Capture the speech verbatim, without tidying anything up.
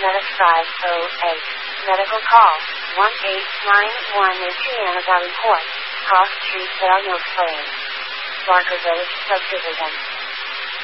Medic five oh eight. Medical call. one eight nine one Adriana got report. Cross Street Vale Claim. Barker Village Subdivision.